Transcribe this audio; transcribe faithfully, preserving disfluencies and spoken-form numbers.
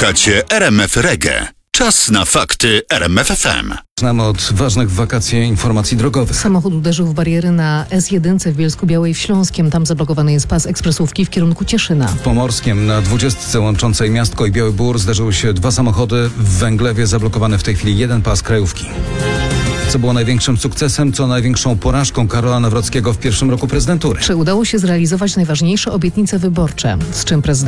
Słuchacie R M F Reggae. Czas na fakty R M F F M. Zaczynamy od ważnych w wakacje informacji drogowych. Samochód uderzył w bariery na S jeden w Bielsku-Białej w Śląskiem. Tam zablokowany jest pas ekspresówki w kierunku Cieszyna. W Pomorskiem na dwudziestce łączącej Miastko i Biały Bór zdarzyły się dwa samochody. W Węglewie zablokowany w tej chwili jeden pas krajówki. Co było największym sukcesem, co największą porażką Karola Nawrockiego w pierwszym roku prezydentury? Czy udało się zrealizować najważniejsze obietnice wyborcze? Z czym prezydent